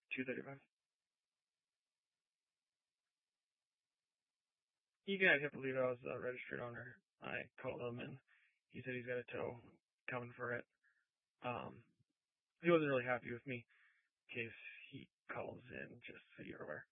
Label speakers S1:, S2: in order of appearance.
S1: 235. He I can't believe I was a registered owner. I called him and he said he's got a tow coming for it. Um, he wasn't really happy with me in case he calls in, just so you're aware.